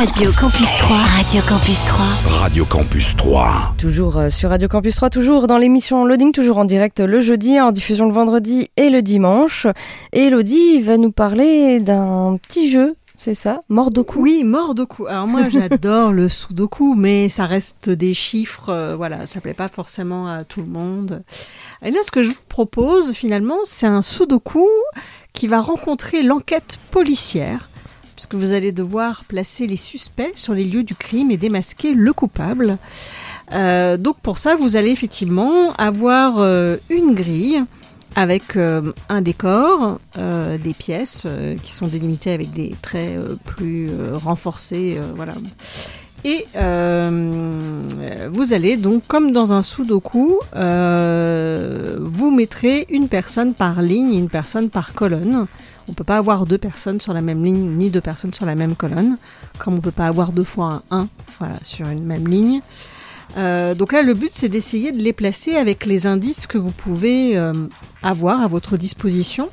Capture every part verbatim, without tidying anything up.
Radio Campus trois. Radio Campus trois. Radio Campus trois. Toujours sur Radio Campus trois, toujours dans l'émission Loading, toujours en direct le jeudi, en diffusion le vendredi et le dimanche. Et Elodie va nous parler d'un petit jeu, c'est ça, Mordoku. Oui, Mordoku. Alors moi j'adore le Sudoku, mais ça reste des chiffres, euh, voilà, ça plaît pas forcément à tout le monde. Et là ce que je vous propose finalement, c'est un Sudoku qui va rencontrer l'enquête policière, puisque vous allez devoir placer les suspects sur les lieux du crime et démasquer le coupable. Euh, donc pour ça, vous allez effectivement avoir euh, une grille avec euh, un décor, euh, des pièces euh, qui sont délimitées avec des traits euh, plus euh, renforcés, euh, voilà. Et euh, vous allez donc, comme dans un Sudoku, euh, vous mettrez une personne par ligne et une personne par colonne. On ne peut pas avoir deux personnes sur la même ligne, ni deux personnes sur la même colonne, comme on ne peut pas avoir deux fois un un, voilà, sur une même ligne. Euh, donc là, le but, c'est d'essayer de les placer avec les indices que vous pouvez euh, avoir à votre disposition.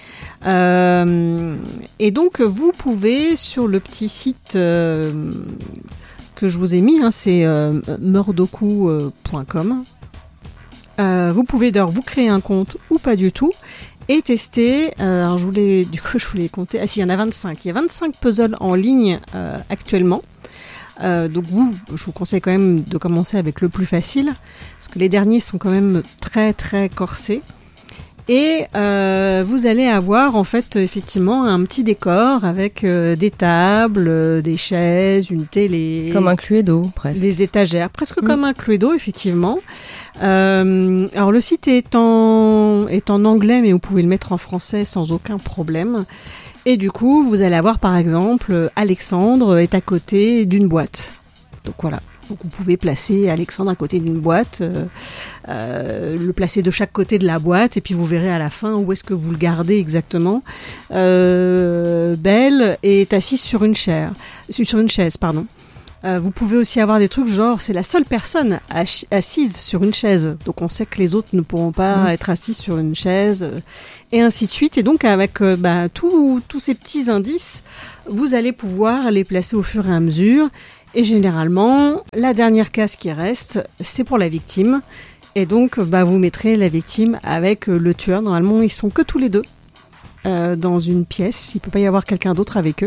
Euh, et donc, vous pouvez, sur le petit site euh, que je vous ai mis, hein, c'est euh, mordoku point com, euh, vous pouvez d'ailleurs vous créer un compte ou pas du tout, et tester, euh, alors je voulais, du coup je voulais compter, ah si, il y en a vingt-cinq, il y a vingt-cinq puzzles en ligne euh, actuellement, euh, donc vous, je vous conseille quand même de commencer avec le plus facile, parce que les derniers sont quand même très très corsés, et euh, vous allez avoir en fait effectivement un petit décor avec euh, des tables, euh, des chaises, une télé. Comme un Cluedo, presque. Des étagères, presque mmh. comme un Cluedo, effectivement. Euh, alors le site est en, est en anglais, mais vous pouvez le mettre en français sans aucun problème. Et du coup, vous allez avoir par exemple, Alexandre est à côté d'une boîte. Donc voilà. Donc vous pouvez placer Alexandre à côté d'une boîte, euh, euh, le placer de chaque côté de la boîte, et puis vous verrez à la fin où est-ce que vous le gardez exactement. Euh, Belle est assise sur une chaise, sur une chaise, pardon. Euh, vous pouvez aussi avoir des trucs genre c'est la seule personne ach- assise sur une chaise, donc on sait que les autres ne pourront pas mmh. être assis sur une chaise, euh, et ainsi de suite. Et donc avec euh, bah, tous ces petits indices, vous allez pouvoir les placer au fur et à mesure. Et généralement, la dernière case qui reste, c'est pour la victime. Et donc, bah, vous mettrez la victime avec le tueur. Normalement, ils sont que tous les deux euh, dans une pièce. Il ne peut pas y avoir quelqu'un d'autre avec eux.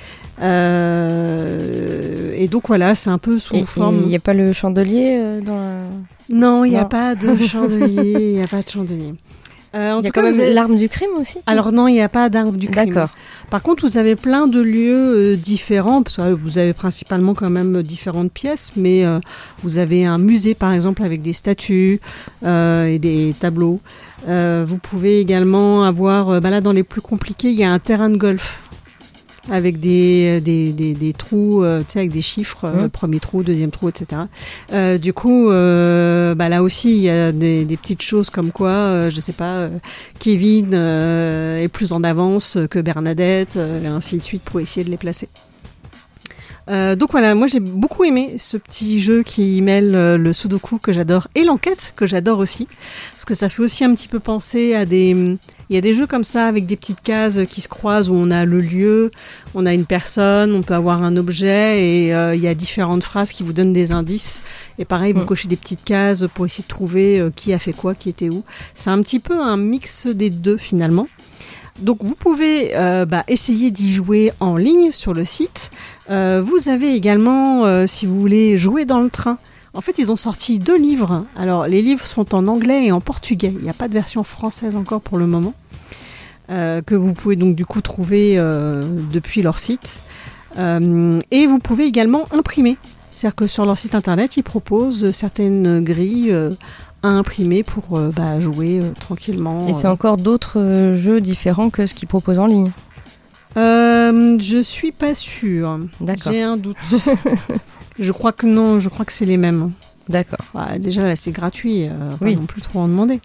Euh, et donc, voilà, c'est un peu sous et, forme... Il n'y a pas le chandelier euh, dans la... Non, il n'y a pas de chandelier. Il n'y a pas de chandelier. Euh, il y a quand même avez... l'arme du crime aussi. Alors non, il n'y a pas d'arme du crime. D'accord. Par contre, vous avez plein de lieux euh, différents, parce que vous avez principalement quand même différentes pièces, mais euh, vous avez un musée par exemple avec des statues euh, et des tableaux. Euh, vous pouvez également avoir, euh, bah là dans les plus compliqués, il y a un terrain de golf avec des, des, des, des trous, euh, tu sais, avec des chiffres, mmh. euh, premier trou, deuxième trou, et cetera. Euh, du coup, euh, bah là aussi, il y a des, des petites choses comme quoi, euh, je sais pas, euh, Kevin euh, est plus en avance que Bernadette, euh, et ainsi de suite, pour essayer de les placer. Euh, donc voilà, moi j'ai beaucoup aimé ce petit jeu qui mêle euh, le Sudoku que j'adore et l'enquête que j'adore aussi, parce que ça fait aussi un petit peu penser à des... Il y a des jeux comme ça avec des petites cases qui se croisent où on a le lieu, on a une personne, on peut avoir un objet et euh, il y a différentes phrases qui vous donnent des indices. Et pareil, vous mmh. cochez des petites cases pour essayer de trouver euh, qui a fait quoi, qui était où. C'est un petit peu un mix des deux finalement. Donc vous pouvez euh, bah, essayer d'y jouer en ligne sur le site. Euh, vous avez également, euh, si vous voulez jouer dans le train, en fait, ils ont sorti deux livres. Alors, les livres sont en anglais et en portugais. Il n'y a pas de version française encore pour le moment, euh, que vous pouvez donc du coup trouver euh, depuis leur site. Euh, et vous pouvez également imprimer. C'est-à-dire que sur leur site internet, ils proposent certaines grilles euh, à imprimer pour euh, bah, jouer euh, tranquillement. Et c'est encore d'autres euh, jeux différents que ce qu'ils proposent en ligne ? euh, Je suis pas sûre. D'accord. J'ai un doute. Je crois que non, je crois que c'est les mêmes. D'accord. Bah, déjà là c'est gratuit, euh, oui. pas non plus trop en demander.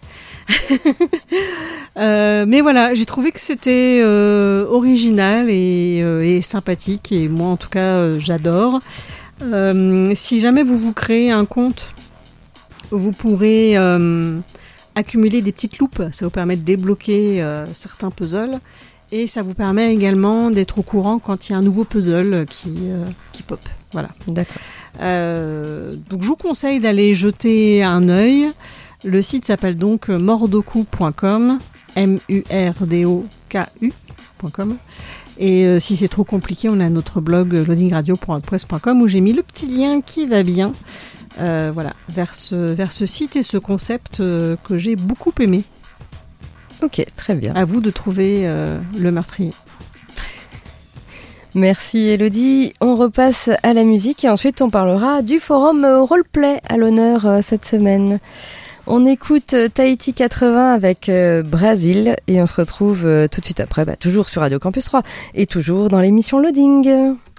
euh, mais voilà, j'ai trouvé que c'était euh, original et, euh, et sympathique, et moi en tout cas euh, j'adore. Euh, si jamais vous vous créez un compte, vous pourrez euh, accumuler des petites loupes, ça vous permet de débloquer euh, certains puzzles. Et ça vous permet également d'être au courant quand il y a un nouveau puzzle qui, euh, qui pop. Voilà. D'accord. Euh, donc je vous conseille d'aller jeter un œil. Le site s'appelle donc mordoku point com, M U R D O K U point com. Et euh, si c'est trop compliqué, on a notre blog loading radio point wordpress point com où j'ai mis le petit lien qui va bien euh, voilà, vers, ce, vers ce site et ce concept euh, que j'ai beaucoup aimé. Ok, très bien. À vous de trouver euh, le meurtrier. Merci Elodie. On repasse à la musique et ensuite on parlera du forum Roleplay à l'honneur euh, cette semaine. On écoute Tahiti quatre-vingts avec euh, Brésil et on se retrouve euh, tout de suite après, bah, toujours sur Radio Campus trois et toujours dans l'émission Loading.